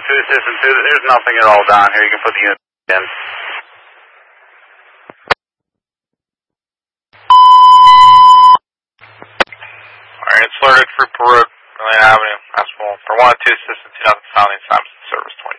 Assistant 2, there's nothing at all down here. You can put the unit in. Alright, it's alerted for Peru, Million Avenue, Asphalt. For 102 Assistant 2, nothing found in service 20.